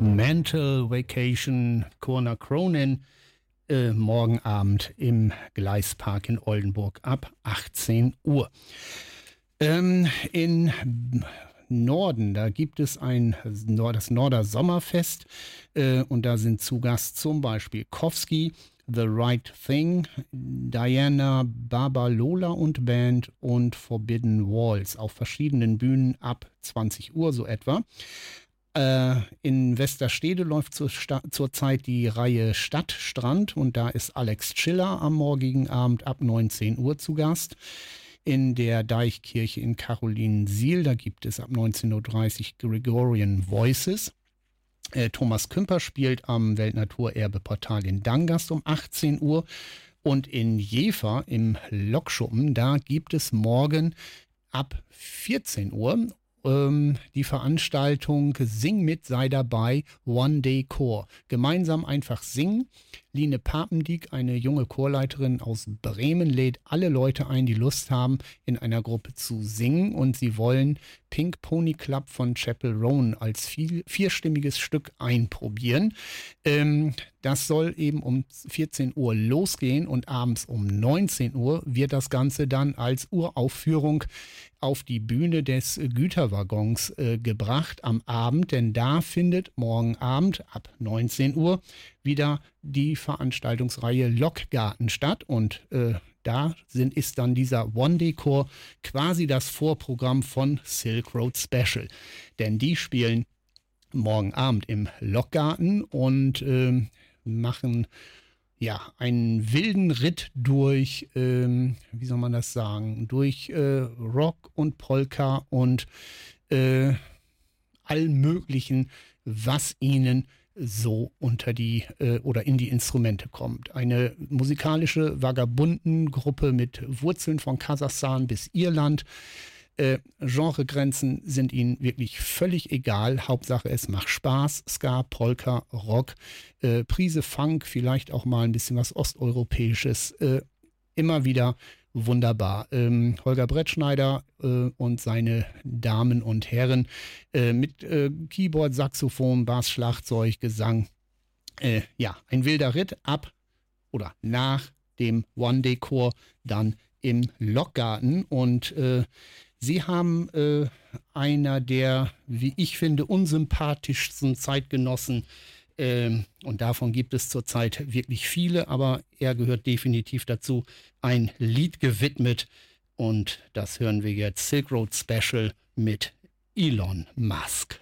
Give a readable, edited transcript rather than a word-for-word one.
Mental Vacation Corner Cronin morgen Abend im Gleispark in Oldenburg ab 18 Uhr. In Norden, da gibt es das Norder Sommerfest und da sind zu Gast zum Beispiel Kowski, The Right Thing, Diana Babalola und Band und Forbidden Walls auf verschiedenen Bühnen ab 20 Uhr so etwa. In Westerstede läuft zurzeit die Reihe Stadt-Strand und da ist Alex Chiller am morgigen Abend ab 19 Uhr zu Gast. In der Deichkirche in Karolinensiel, da gibt es ab 19.30 Uhr Gregorian Voices. Thomas Kümper spielt am Weltnaturerbeportal in Dangast um 18 Uhr. Und in Jever im Lokschuppen, da gibt es morgen ab 14 Uhr die Veranstaltung Sing mit, sei dabei, One Day Chor. Gemeinsam einfach singen. Line Papendieck, eine junge Chorleiterin aus Bremen, lädt alle Leute ein, die Lust haben, in einer Gruppe zu singen. Und sie wollen Pink Pony Club von Chapel Roan als vierstimmiges Stück einprobieren. Das soll eben um 14 Uhr losgehen und abends um 19 Uhr wird das Ganze dann als Uraufführung auf die Bühne des Güterwaggons gebracht am Abend, denn da findet morgen Abend ab 19 Uhr wieder die Veranstaltungsreihe Lokgarten statt und da ist dann dieser One-Day-Chor quasi das Vorprogramm von Silk Road Special, denn die spielen morgen Abend im Lokgarten und machen einen wilden Ritt durch, wie soll man das sagen, durch Rock und Polka und allen möglichen, was ihnen so unter die oder in die Instrumente kommt. Eine musikalische Vagabundengruppe mit Wurzeln von Kasachstan bis Irland. Genregrenzen sind ihnen wirklich völlig egal. Hauptsache es macht Spaß. Ska, Polka, Rock, Prise Funk, vielleicht auch mal ein bisschen was Osteuropäisches. Immer wieder wunderbar. Holger Brettschneider und seine Damen und Herren mit Keyboard, Saxophon, Bass, Schlagzeug, Gesang. Ein wilder Ritt ab oder nach dem One-Day-Chor dann im Lokgarten und sie haben einer der, wie ich finde, unsympathischsten Zeitgenossen und davon gibt es zurzeit wirklich viele, aber er gehört definitiv dazu, ein Lied gewidmet und das hören wir jetzt, Silk Road Special mit Elon Musk.